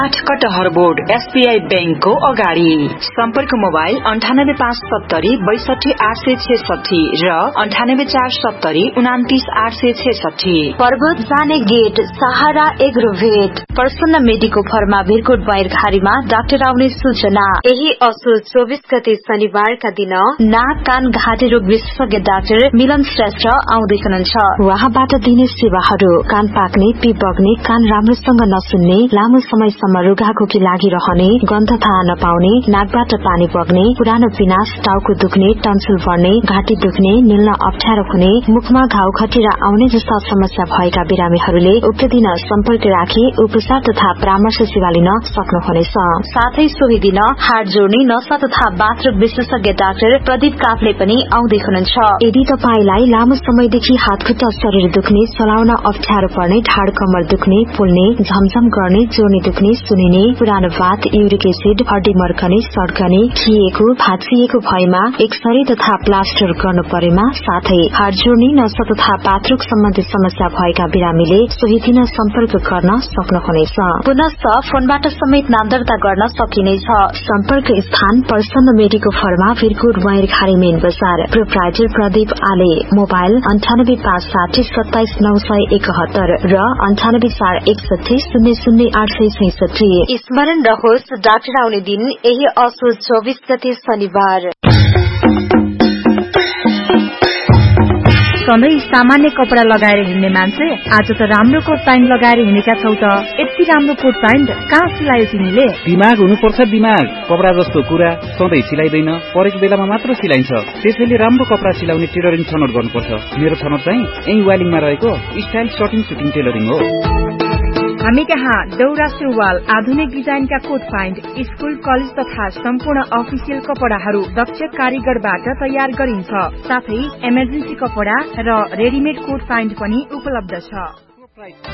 कटहर board SBI बैंकको अगाडि। सम्पर्क मोबाइल 9857623866 र 9847299866। पर्वत जाने गेट सहारा एग्रोभेट। प्रसन्न मेडिको फर्मा भिरकोट बाइरघारीमा डाक्टर आउने सूचना। यही असोज 24 गते शनिबारका दिन नाक कान घाँटी रोग विशेषज्ञ डाक्टर मिलन श्रेष्ठ आउँदै हुनुहुन्छ। उहाँबाट दिने सेवाहरू कान पाक्ने, पिप बग्ने, कान राम्रोसँग नसुन्ने, लामो समयसम्म रुघाखोकी लागिरहने, गन्ध थाहा नपाउने, नाकबाट पानी बग्ने, पुरानो पिनास, टाउको दुख्ने, टन्सिल बढ्ने, घाँटी दुख्ने, निल्न अप्ठ्यारो हुने, मुखमा घाउ खटिरा आउने जस्ता समस्या भएका बिरामीहरूले उक्त दिन सम्पर्क राखी उपचार तथा परामर्श सेवा लिन सक्नुहुनेछ। साथै सोही दिन हाड जोड्ने, नसा तथा बाथरुम विशेषज्ञ डाक्टर प्रदीप काफले पनि आउँदै हुनुहुन्छ। यदि तपाईलाई लामो समयदेखि हातखुट्टा शरीर दुख्ने, चलाउन अप्ठ्यारो पर्ने, ढाड कमर दुख्ने, फुल्ने, झमझम गर्ने, जोर्नी दुख्ने, सुनिने, पुरानो बात, युरिक एसिड, हड्डी मर्कने, सड्कने, खिएको, भाँचिएको भएमा एक्सरे तथा प्लास्टर गर्नु परेमा, साथै हाड जोड्ने, नसा तथा पाथरुक सम्बन्धी समस्या भएका बिरामीले सोही दिन सम्पर्क गर्न सक्नुहुनेछ। पुनश्च फोनबाट समेत नाम दर्ता गर्न सकिनेछ। सम्पर्क स्थान प्रसन्न मेडिको फर्मा भिरकोट बाइरघारी मेन बजार। प्रोप्राइटर प्रदीप आले। मोबाइल 9857279971 र 9841600866। स्मरण रहोस् डाक्टर आउने दिन यही असोज 24 गते शनिबार। सधैँ सामान्य कपड़ा लगाएर हिँड्ने मान्छे आज त राम्रो कोट प्यान्ट लगाएर हिँडेका छौ त। यति राम्रो कोट प्यान्ट कहाँ सिलायो तिमीले? दिमाग हुनुपर्छ दिमाग। कपड़ा जस्तो कुरा सधैँ सिलाइदैन, परेको बेलामा मात्र सिलाइन्छ। त्यसैले राम्रो कपड़ा सिलाउने टेलरिङ छनौट गर्नुपर्छ। मेरो छनौट चाहिँ यही वालिङमा रहेको स्टाइल सर्टिङ सुटिङ टेलरिङ हो। हामी कहाँ दौरा सुरुवाल, आधुनिक डिजाइनका कोट प्यान्ट, स्कूल कलेज तथा सम्पूर्ण अफिसियल कपड़ाहरू दक्ष कारीगरबाट तयार गरिन्छ। साथै इमर्जेन्सी कपड़ा र रेडिमेड कोट प्यान्ट पनि उपलब्ध छ।